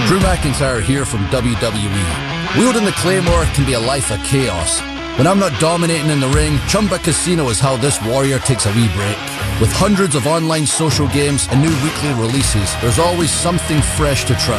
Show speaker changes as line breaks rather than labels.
Drew McIntyre here from WWE. Wielding the Claymore can be a life of chaos. When I'm not dominating in the ring, Chumba Casino is how this warrior takes a wee break. With hundreds of online social games and new weekly releases, there's always something fresh to try.